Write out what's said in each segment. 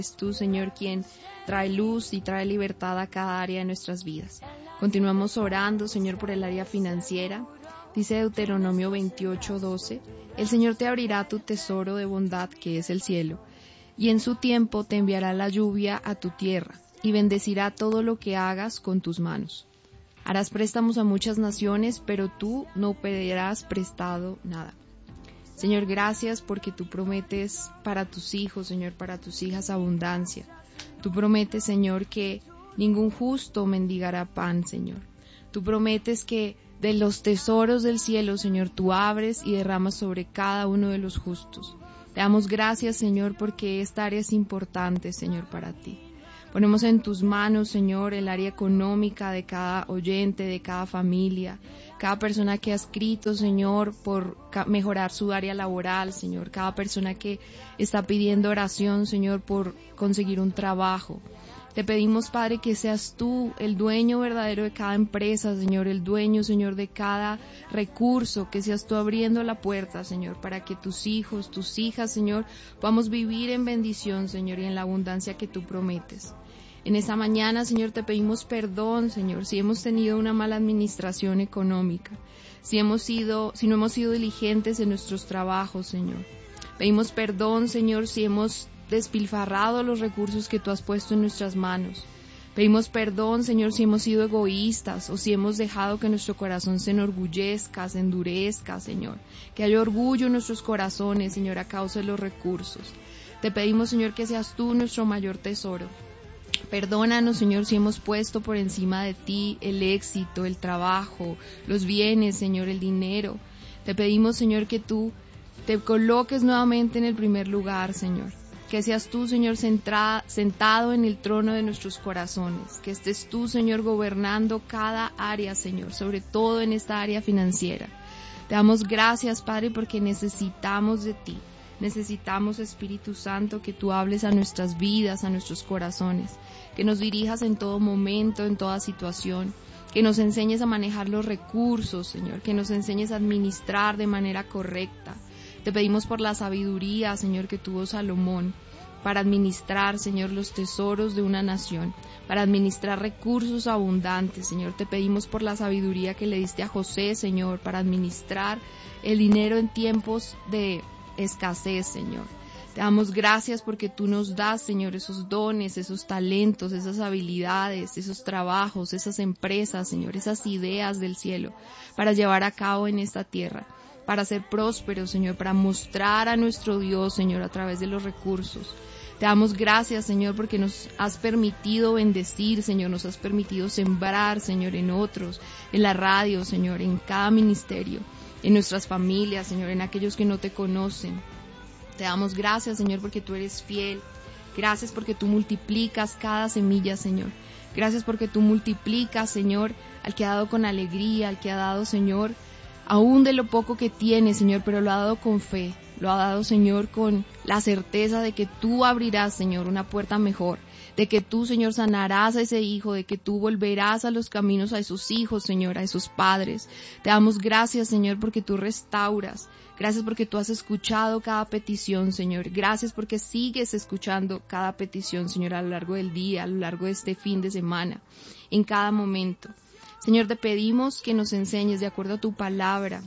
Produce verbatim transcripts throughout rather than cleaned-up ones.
Es tú, Señor, quien trae luz y trae libertad a cada área de nuestras vidas. Continuamos orando, Señor, por el área financiera. Dice Deuteronomio veintiocho doce, el Señor te abrirá tu tesoro de bondad, que es el cielo, y en su tiempo te enviará la lluvia a tu tierra, y bendecirá todo lo que hagas con tus manos. Harás préstamos a muchas naciones, pero tú no pedirás prestado nada. Señor, gracias porque tú prometes para tus hijos, Señor, para tus hijas abundancia. Tú prometes, Señor, que ningún justo mendigará pan, Señor. Tú prometes que de los tesoros del cielo, Señor, tú abres y derramas sobre cada uno de los justos. Te damos gracias, Señor, porque esta área es importante, Señor, para ti. Ponemos en tus manos, Señor, el área económica de cada oyente, de cada familia, cada persona que ha escrito, Señor, por mejorar su área laboral, Señor, cada persona que está pidiendo oración, Señor, por conseguir un trabajo. Te pedimos, Padre, que seas tú el dueño verdadero de cada empresa, Señor, el dueño, Señor, de cada recurso, que seas tú abriendo la puerta, Señor, para que tus hijos, tus hijas, Señor, podamos vivir en bendición, Señor, y en la abundancia que tú prometes. En esta mañana, Señor, te pedimos perdón, Señor, si hemos tenido una mala administración económica, si hemos sido, si no hemos sido diligentes en nuestros trabajos, Señor. Pedimos perdón, Señor, si hemos despilfarrado los recursos que tú has puesto en nuestras manos. Pedimos perdón, Señor, si hemos sido egoístas o si hemos dejado que nuestro corazón se enorgullezca, se endurezca, Señor. Que haya orgullo en nuestros corazones, Señor, a causa de los recursos. Te pedimos, Señor, que seas tú nuestro mayor tesoro. Perdónanos, Señor, si hemos puesto por encima de ti el éxito, el trabajo, los bienes, Señor, el dinero. Te pedimos, Señor, que tú te coloques nuevamente en el primer lugar, Señor. Que seas tú, Señor, centra, sentado en el trono de nuestros corazones. Que estés tú, Señor, gobernando cada área, Señor, sobre todo en esta área financiera. Te damos gracias, Padre, porque necesitamos de ti. Necesitamos, Espíritu Santo, que tú hables a nuestras vidas, a nuestros corazones. Que nos dirijas en todo momento, en toda situación. Que nos enseñes a manejar los recursos, Señor. Que nos enseñes a administrar de manera correcta. Te pedimos por la sabiduría, Señor, que tuvo Salomón para administrar, Señor, los tesoros de una nación, para administrar recursos abundantes, Señor. Te pedimos por la sabiduría que le diste a José, Señor, para administrar el dinero en tiempos de escasez, Señor. Te damos gracias porque tú nos das, Señor, esos dones, esos talentos, esas habilidades, esos trabajos, esas empresas, Señor, esas ideas del cielo para llevar a cabo en esta tierra. Para ser prósperos, Señor, para mostrar a nuestro Dios, Señor, a través de los recursos. Te damos gracias, Señor, porque nos has permitido bendecir, Señor, nos has permitido sembrar, Señor, en otros, en la radio, Señor, en cada ministerio, en nuestras familias, Señor, en aquellos que no te conocen. Te damos gracias, Señor, porque tú eres fiel. Gracias porque tú multiplicas cada semilla, Señor. Gracias porque tú multiplicas, Señor, al que ha dado con alegría, al que ha dado, Señor, aún de lo poco que tiene, Señor, pero lo ha dado con fe, lo ha dado, Señor, con la certeza de que tú abrirás, Señor, una puerta mejor, de que tú, Señor, sanarás a ese hijo, de que tú volverás a los caminos a esos hijos, Señor, a esos padres. Te damos gracias, Señor, porque tú restauras. Gracias porque tú has escuchado cada petición, Señor. Gracias porque sigues escuchando cada petición, Señor, a lo largo del día, a lo largo de este fin de semana, en cada momento. Señor, te pedimos que nos enseñes, de acuerdo a tu palabra,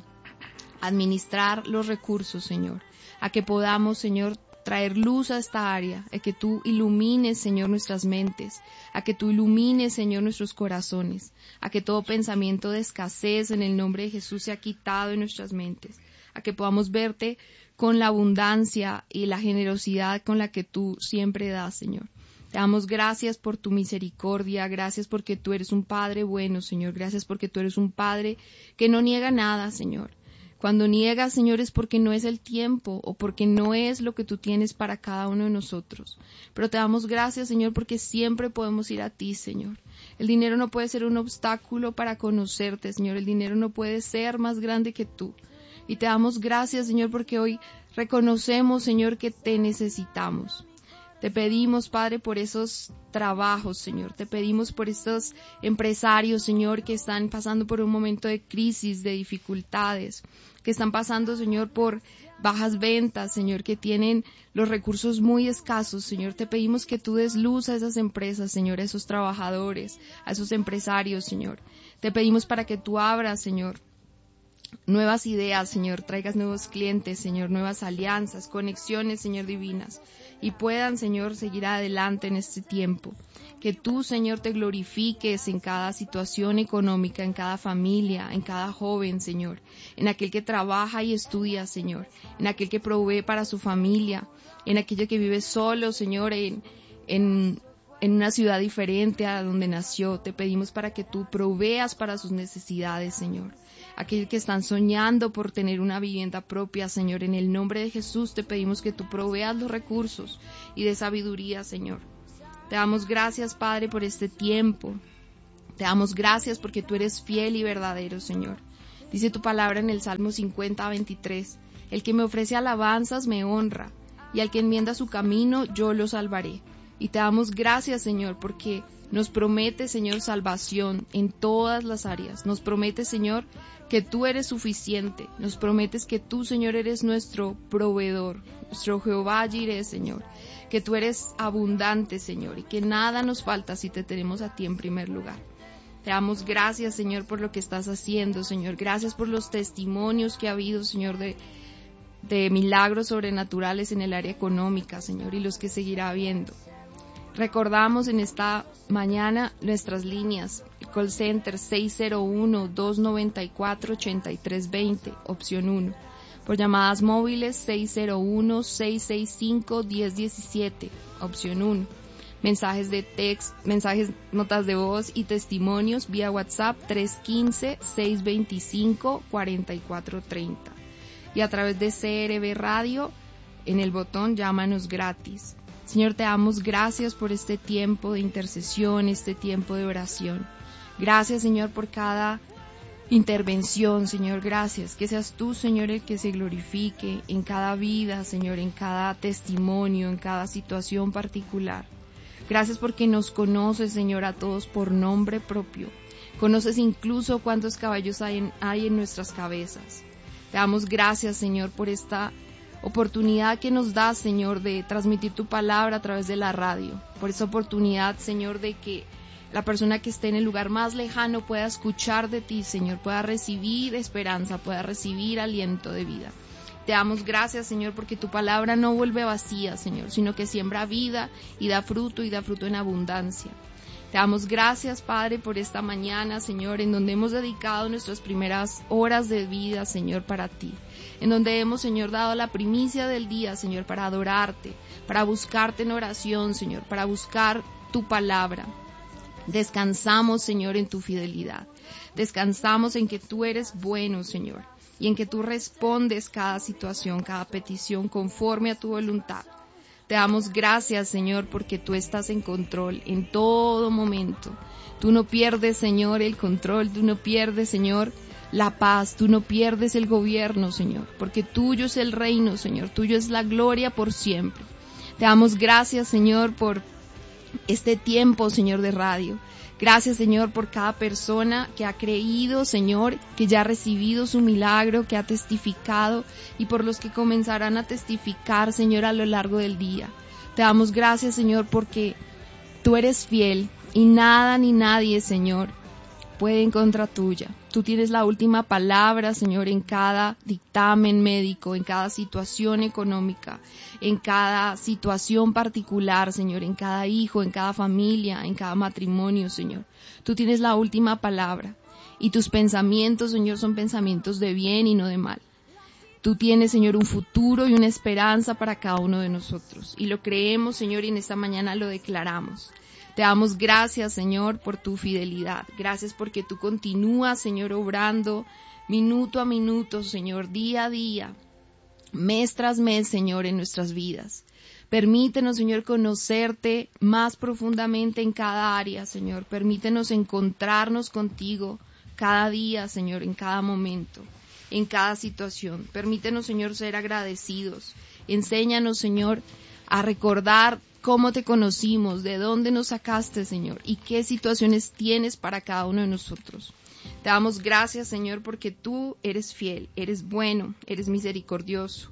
a administrar los recursos, Señor, a que podamos, Señor, traer luz a esta área, a que tú ilumines, Señor, nuestras mentes, a que tú ilumines, Señor, nuestros corazones, a que todo pensamiento de escasez en el nombre de Jesús sea quitado de nuestras mentes, a que podamos verte con la abundancia y la generosidad con la que tú siempre das, Señor. Te damos gracias por tu misericordia, gracias porque tú eres un Padre bueno, Señor, gracias porque tú eres un Padre que no niega nada, Señor. Cuando niegas, Señor, es porque no es el tiempo o porque no es lo que tú tienes para cada uno de nosotros. Pero te damos gracias, Señor, porque siempre podemos ir a ti, Señor. El dinero no puede ser un obstáculo para conocerte, Señor. El dinero no puede ser más grande que tú. Y te damos gracias, Señor, porque hoy reconocemos, Señor, que te necesitamos. Te pedimos, Padre, por esos trabajos, Señor. Te pedimos por estos empresarios, Señor, que están pasando por un momento de crisis, de dificultades, que están pasando, Señor, por bajas ventas, Señor, que tienen los recursos muy escasos, Señor. Te pedimos que tú des luz a esas empresas, Señor, a esos trabajadores, a esos empresarios, Señor. Te pedimos para que tú abras, Señor, nuevas ideas, Señor, traigas nuevos clientes, Señor, nuevas alianzas, conexiones, Señor, divinas, y puedan, Señor, seguir adelante en este tiempo. Que tú, Señor, te glorifiques en cada situación económica, en cada familia, en cada joven, Señor, en aquel que trabaja y estudia, Señor, en aquel que provee para su familia, en aquello que vive solo, Señor, en, en, en una ciudad diferente a donde nació. Te pedimos para que tú proveas para sus necesidades, Señor. Aquellos que están soñando por tener una vivienda propia, Señor, en el nombre de Jesús te pedimos que tú proveas los recursos y de sabiduría, Señor. Te damos gracias, Padre, por este tiempo. Te damos gracias porque tú eres fiel y verdadero, Señor. Dice tu palabra en el Salmo cincuenta, veintitrés, el que me ofrece alabanzas me honra, y al que enmienda su camino yo lo salvaré. Y te damos gracias, Señor, porque nos promete, Señor, salvación en todas las áreas. Nos promete, Señor, que tú eres suficiente. Nos prometes que tú, Señor, eres nuestro proveedor, nuestro Jehová Jireh, Señor. Que tú eres abundante, Señor, y que nada nos falta si te tenemos a ti en primer lugar. Te damos gracias, Señor, por lo que estás haciendo, Señor. Gracias por los testimonios que ha habido, Señor, de, de milagros sobrenaturales en el área económica, Señor, y los que seguirá habiendo. Recordamos en esta mañana nuestras líneas, el call center seis cero uno, dos nueve cuatro, ocho tres dos cero, opción uno. Por llamadas móviles seis cero uno, seis seis cinco, uno cero uno siete, opción uno. Mensajes de text, mensajes, notas de voz y testimonios vía WhatsApp tres uno cinco, seis dos cinco, cuatro cuatro tres cero. Y a través de C R B Radio, en el botón Llámanos gratis. Señor, te damos gracias por este tiempo de intercesión, este tiempo de oración. Gracias, Señor, por cada intervención, Señor, gracias. Que seas tú, Señor, el que se glorifique en cada vida, Señor, en cada testimonio, en cada situación particular. Gracias porque nos conoces, Señor, a todos por nombre propio. Conoces incluso cuántos caballos hay en, hay en nuestras cabezas. Te damos gracias, Señor, por esta oportunidad que nos das, Señor, de transmitir tu palabra a través de la radio, por esa oportunidad, Señor, de que la persona que esté en el lugar más lejano pueda escuchar de ti, Señor, pueda recibir esperanza, pueda recibir aliento de vida. Te damos gracias, Señor, porque tu palabra no vuelve vacía, Señor, sino que siembra vida y da fruto y da fruto en abundancia. Te damos gracias, Padre, por esta mañana, Señor, en donde hemos dedicado nuestras primeras horas de vida, Señor, para ti. En donde hemos, Señor, dado la primicia del día, Señor, para adorarte, para buscarte en oración, Señor, para buscar tu palabra. Descansamos, Señor, en tu fidelidad. Descansamos en que tú eres bueno, Señor, y en que tú respondes cada situación, cada petición conforme a tu voluntad. Te damos gracias, Señor, porque tú estás en control en todo momento. Tú no pierdes, Señor, el control, tú no pierdes, Señor, la paz, tú no pierdes el gobierno, Señor, porque tuyo es el reino, Señor, tuyo es la gloria por siempre. Te damos gracias, Señor, por este tiempo, Señor, de radio. Gracias, Señor, por cada persona que ha creído, Señor, que ya ha recibido su milagro, que ha testificado, y por los que comenzarán a testificar, Señor, a lo largo del día. Te damos gracias, Señor, porque tú eres fiel y nada ni nadie, Señor, puede en contra tuya. Tú tienes la última palabra, Señor, en cada dictamen médico, en cada situación económica, en cada situación particular, Señor, en cada hijo, en cada familia, en cada matrimonio, Señor. Tú tienes la última palabra y tus pensamientos, Señor, son pensamientos de bien y no de mal. Tú tienes, Señor, un futuro y una esperanza para cada uno de nosotros y lo creemos, Señor, y en esta mañana lo declaramos. Te damos gracias, Señor, por tu fidelidad. Gracias porque tú continúas, Señor, obrando minuto a minuto, Señor, día a día, mes tras mes, Señor, en nuestras vidas. Permítenos, Señor, conocerte más profundamente en cada área, Señor. Permítenos encontrarnos contigo cada día, Señor, en cada momento, en cada situación. Permítenos, Señor, ser agradecidos. Enséñanos, Señor, a recordar cómo te conocimos, de dónde nos sacaste, Señor, y qué situaciones tienes para cada uno de nosotros. Te damos gracias, Señor, porque tú eres fiel, eres bueno, eres misericordioso.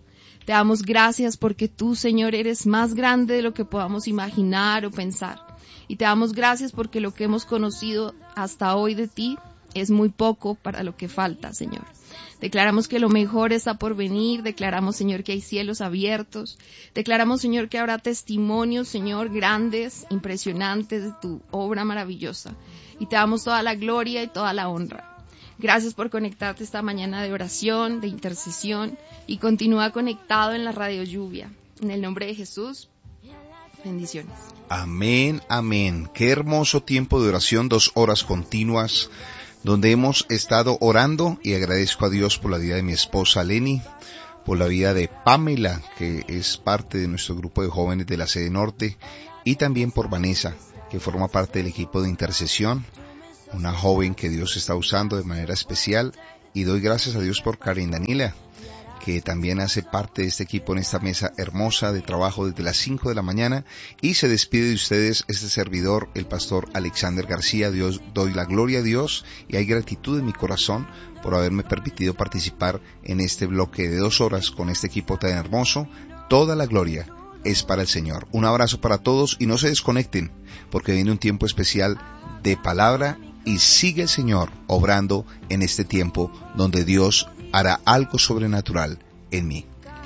Te damos gracias porque tú, Señor, eres más grande de lo que podamos imaginar o pensar. Y te damos gracias porque lo que hemos conocido hasta hoy de ti es muy poco para lo que falta, Señor. Declaramos que lo mejor está por venir. Declaramos, Señor, que hay cielos abiertos. Declaramos, Señor, que habrá testimonios, Señor, grandes, impresionantes de tu obra maravillosa. Y te damos toda la gloria y toda la honra. Gracias por conectarte esta mañana de oración, de intercesión, y continúa conectado en la Radio Lluvia. En el nombre de Jesús, bendiciones. Amén, amén. Qué hermoso tiempo de oración, dos horas continuas, donde hemos estado orando, y agradezco a Dios por la vida de mi esposa Leni, por la vida de Pamela, que es parte de nuestro grupo de jóvenes de la sede norte, y también por Vanessa, que forma parte del equipo de intercesión, una joven que Dios está usando de manera especial, y doy gracias a Dios por Karen Daniela, que también hace parte de este equipo en esta mesa hermosa de trabajo desde las cinco de la mañana, y se despide de ustedes este servidor, el pastor Alexander García. Dios, doy la gloria a Dios, y hay gratitud en mi corazón por haberme permitido participar en este bloque de dos horas con este equipo tan hermoso. Toda la gloria es para el Señor. Un abrazo para todos y no se desconecten, porque viene un tiempo especial de palabra, y sigue el Señor obrando en este tiempo donde Dios hará algo sobrenatural en mí.